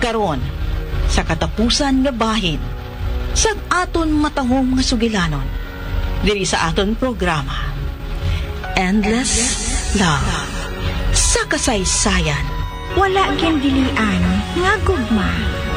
karon sa katapusan nga bahin sa aton matahong nga sugilanon diri sa aton programa Endless Love sa kasaysayan. Wala gyud dilian nga gugma.